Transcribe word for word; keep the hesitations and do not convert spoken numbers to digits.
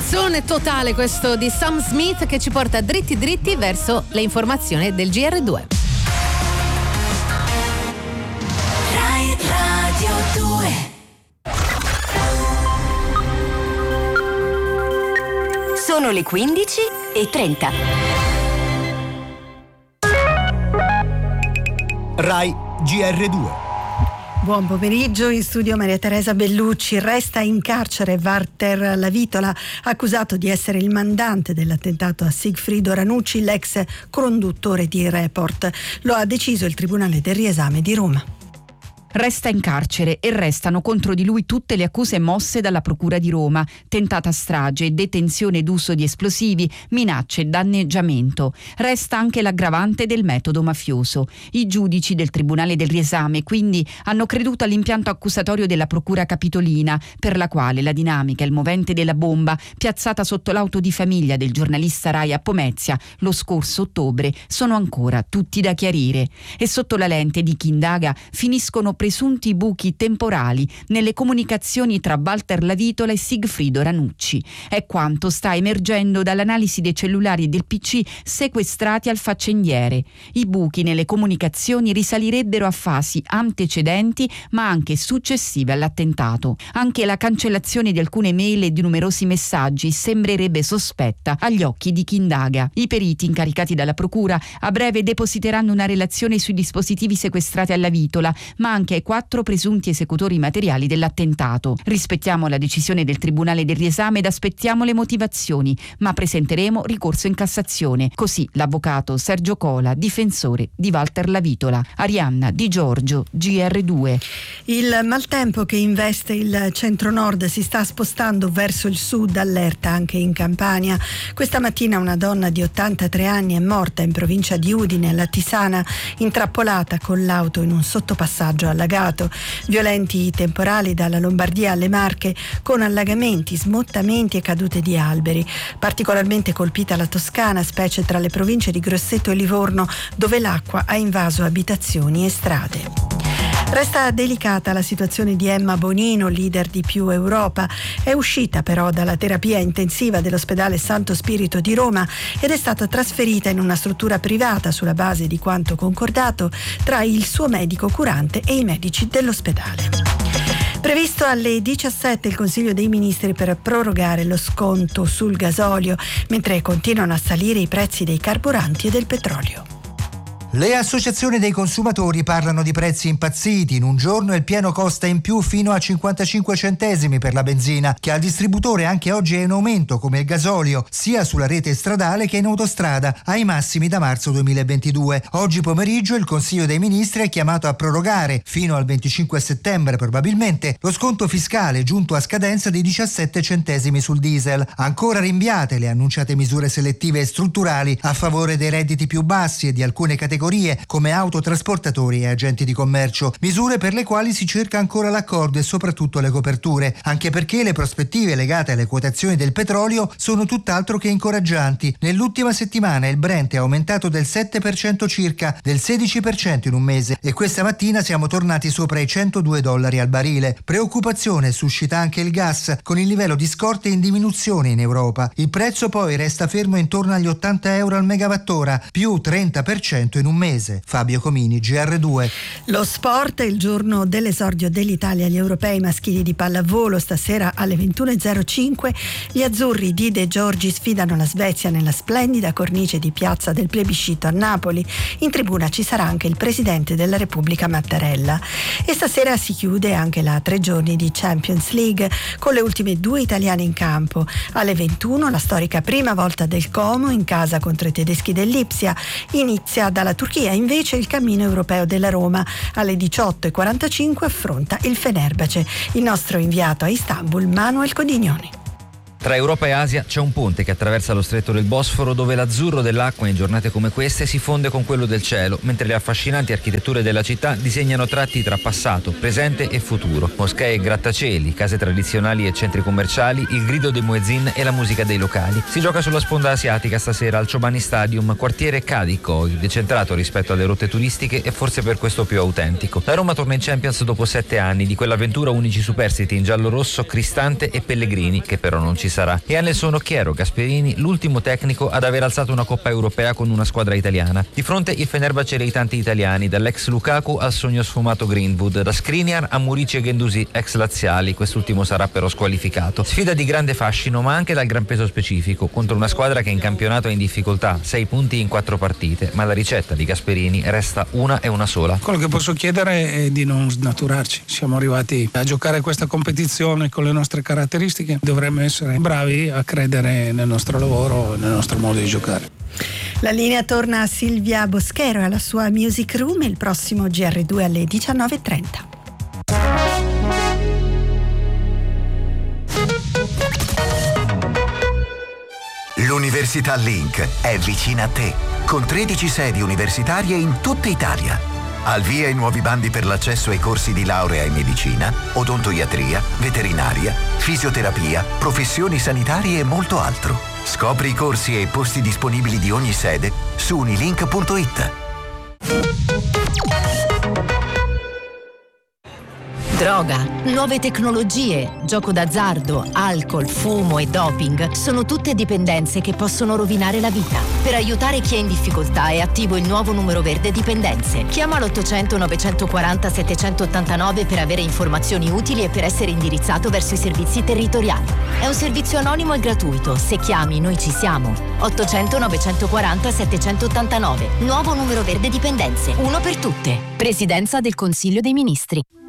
Scossone totale questo di Sam Smith, che ci porta dritti dritti verso le informazioni del G R due. Rai Radio due. Sono le quindici e trenta. Rai G R due. Buon pomeriggio, in studio Maria Teresa Bellucci. Resta in carcere Walter Lavitola, accusato di essere il mandante dell'attentato a Sigfrido Ranucci, l'ex conduttore di Report. Lo ha deciso il Tribunale del Riesame di Roma. Resta in carcere e restano contro di lui tutte le accuse mosse dalla Procura di Roma: tentata strage, detenzione d'uso di esplosivi, minacce e danneggiamento. Resta anche l'aggravante del metodo mafioso. I giudici del Tribunale del Riesame quindi hanno creduto all'impianto accusatorio della Procura Capitolina, per la quale la dinamica e il movente della bomba piazzata sotto l'auto di famiglia del giornalista Rai a Pomezia lo scorso ottobre sono ancora tutti da chiarire, e sotto la lente di chi indaga finiscono presunti buchi temporali nelle comunicazioni tra Walter Lavitola e Sigfrido Ranucci. È quanto sta emergendo dall'analisi dei cellulari e del P C sequestrati al faccendiere. I buchi nelle comunicazioni risalirebbero a fasi antecedenti ma anche successive all'attentato. Anche la cancellazione di alcune mail e di numerosi messaggi sembrerebbe sospetta agli occhi di chi indaga. I periti incaricati dalla procura a breve depositeranno una relazione sui dispositivi sequestrati alla Lavitola, ma anche ai quattro presunti esecutori materiali dell'attentato. Rispettiamo la decisione del Tribunale del Riesame ed aspettiamo le motivazioni, ma presenteremo ricorso in Cassazione. Così l'avvocato Sergio Cola, difensore di Walter Lavitola. Arianna Di Giorgio, G R due. Il maltempo che investe il centro-nord si sta spostando verso il sud, allerta anche in Campania. Questa mattina una donna di ottantatré anni è morta in provincia di Udine, alla Tisana, intrappolata con l'auto in un sottopassaggio allagato. Violenti temporali dalla Lombardia alle Marche, con allagamenti, smottamenti e cadute di alberi. Particolarmente colpita la Toscana, specie tra le province di Grosseto e Livorno, dove l'acqua ha invaso abitazioni e strade. Resta delicata la situazione di Emma Bonino, leader di Più Europa. È uscita però dalla terapia intensiva dell'ospedale Santo Spirito di Roma ed è stata trasferita in una struttura privata sulla base di quanto concordato tra il suo medico curante e i medici dell'ospedale. Previsto alle diciassette il Consiglio dei Ministri per prorogare lo sconto sul gasolio, mentre continuano a salire i prezzi dei carburanti e del petrolio. Le associazioni dei consumatori parlano di prezzi impazziti. In un giorno il pieno costa in più fino a cinquantacinque centesimi per la benzina, che al distributore anche oggi è in aumento, come il gasolio, sia sulla rete stradale che in autostrada, ai massimi da marzo duemilaventidue. Oggi pomeriggio il Consiglio dei Ministri è chiamato a prorogare, fino al venticinque settembre probabilmente, lo sconto fiscale giunto a scadenza di diciassette centesimi sul diesel. Ancora rinviate le annunciate misure selettive e strutturali a favore dei redditi più bassi e di alcune categorie come autotrasportatori e agenti di commercio, misure per le quali si cerca ancora l'accordo e soprattutto le coperture, anche perché le prospettive legate alle quotazioni del petrolio sono tutt'altro che incoraggianti. Nell'ultima settimana il Brent è aumentato del sette per cento circa, del sedici per cento in un mese, e questa mattina siamo tornati sopra i centodue dollari al barile. Preoccupazione suscita anche il gas, con il livello di scorte in diminuzione in Europa. Il prezzo poi resta fermo intorno agli ottanta euro al megawattora, più trenta per cento in un mese. Fabio Comini, G R due. Lo sport, il giorno dell'esordio dell'Italia agli europei maschili di pallavolo. Stasera alle ventuno e zero cinque gli azzurri di De Giorgi sfidano la Svezia nella splendida cornice di Piazza del Plebiscito a Napoli. In tribuna ci sarà anche il Presidente della Repubblica Mattarella. E stasera si chiude anche la tre giorni di Champions League con le ultime due italiane in campo. Alle ventuno la storica prima volta del Como in casa contro i tedeschi dell'Ipsia. Inizia dalla Turchia invece il cammino europeo della Roma. Alle diciotto e quarantacinque affronta il Fenerbahce. Il nostro inviato a Istanbul, Manuel Codignoni. Tra Europa e Asia c'è un ponte che attraversa lo stretto del Bosforo, dove l'azzurro dell'acqua in giornate come queste si fonde con quello del cielo, mentre le affascinanti architetture della città disegnano tratti tra passato, presente e futuro. Moschee e grattacieli, case tradizionali e centri commerciali, il grido dei muezzin e la musica dei locali. Si gioca sulla sponda asiatica stasera al Chobani Stadium, quartiere Kadikoi, decentrato rispetto alle rotte turistiche e forse per questo più autentico. La Roma torna in Champions dopo sette anni di quell'avventura unici superstiti in giallo-rosso, Cristante e Pellegrini, che però non ci sarà. E a Nelson Occhiero Gasperini, l'ultimo tecnico ad aver alzato una Coppa Europea con una squadra italiana. Di fronte il Fenerbahce dei tanti italiani, dall'ex Lukaku al sogno sfumato Greenwood, da Skriniar a Murici e Guendouzi, ex laziali, quest'ultimo sarà però squalificato. Sfida di grande fascino ma anche dal gran peso specifico, contro una squadra che in campionato è in difficoltà, sei punti in quattro partite, ma la ricetta di Gasperini resta una e una sola. Quello che posso chiedere è di non snaturarci. Siamo arrivati a giocare questa competizione con le nostre caratteristiche, dovremmo essere bravi a credere nel nostro lavoro e nel nostro modo di giocare. La linea torna a Silvia Boschero e alla sua Music Room il prossimo G R due alle diciannove e trenta. L'Università Link è vicina a te, con tredici sedi universitarie in tutta Italia. Al via i nuovi bandi per l'accesso ai corsi di laurea in medicina, odontoiatria, veterinaria, fisioterapia, professioni sanitarie e molto altro. Scopri i corsi e i posti disponibili di ogni sede su unilink punto it. Droga, nuove tecnologie, gioco d'azzardo, alcol, fumo e doping sono tutte dipendenze che possono rovinare la vita. Per aiutare chi è in difficoltà è attivo il nuovo numero verde dipendenze. Chiama l'ottocento novecentoquaranta settecentottantanove per avere informazioni utili e per essere indirizzato verso i servizi territoriali. È un servizio anonimo e gratuito. Se chiami, noi ci siamo. ottocento novecentoquaranta settecentottantanove. Nuovo numero verde dipendenze. Uno per tutte. Presidenza del Consiglio dei Ministri.